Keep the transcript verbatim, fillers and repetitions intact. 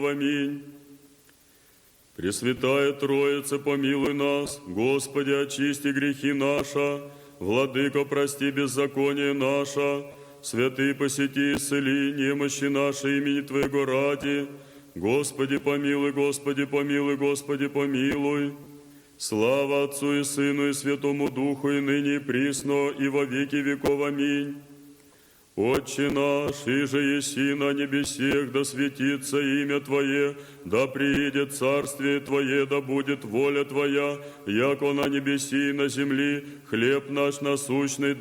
Аминь. Пресвятая Троица, помилуй нас. Господи, очисти грехи наши. Владыко, прости беззаконие наше. Святый, посети, исцели немощи наши имени Твоего ради. Господи, помилуй, Господи, помилуй, Господи, помилуй. Слава Отцу и Сыну и Святому Духу, и ныне и присно, и во веки веков. Аминь. Отче наш, иже еси на небесех, да светится имя Твое, да приидет царствие Твое, да будет воля Твоя, яко на небеси и на земли, хлеб наш насущный,